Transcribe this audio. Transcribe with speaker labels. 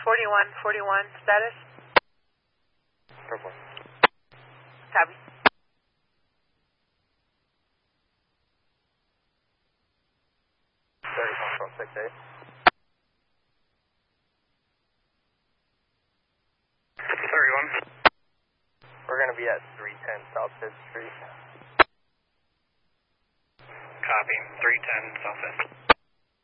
Speaker 1: 4141, status?
Speaker 2: Purple.
Speaker 1: Copy.
Speaker 2: Control 6-8.
Speaker 3: 31.
Speaker 2: We're going to be at 310 South 5th Street.
Speaker 3: Copy. 310 South 5th.